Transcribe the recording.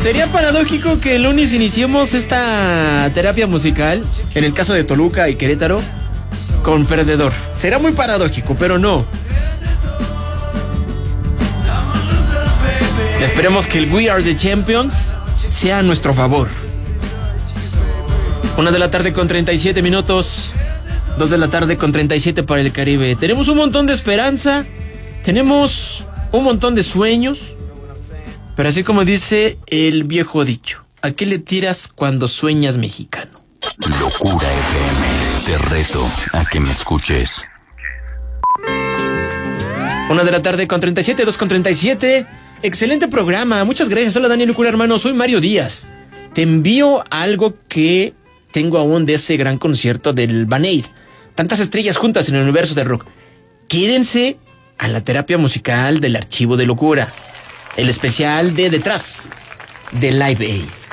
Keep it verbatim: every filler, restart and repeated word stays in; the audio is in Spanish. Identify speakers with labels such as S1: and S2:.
S1: Sería paradójico que el lunes iniciemos esta terapia musical, en el caso de Toluca y Querétaro, con perdedor. Será muy paradójico, pero no. Esperemos que el We Are the Champions sea a nuestro favor. Una de la tarde con treinta y siete minutos. Dos de la tarde con treinta y siete para el Caribe. Tenemos un montón de esperanza. Tenemos un montón de sueños. Pero así como dice el viejo dicho, ¿a qué le tiras cuando sueñas mexicano?
S2: Locura F M. Te reto a que me escuches.
S1: Una de la tarde con treinta y siete, dos con treinta y siete. Excelente programa. Muchas gracias. Hola, Daniel Locura, hermano. Soy Mario Díaz. Te envío algo que tengo aún de ese gran concierto del Band Aid. Tantas estrellas juntas en el universo del rock. Quédense a la terapia musical del Archivo de Locura. El especial de Detrás de Live Aid.